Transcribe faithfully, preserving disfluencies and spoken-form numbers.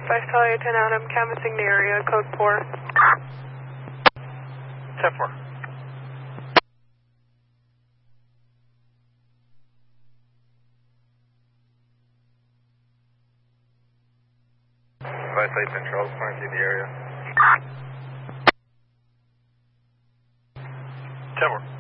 Vice Talia ten out, I'm canvassing the area, code four. ten four. Vice eight Central, quarantine the area. ten four.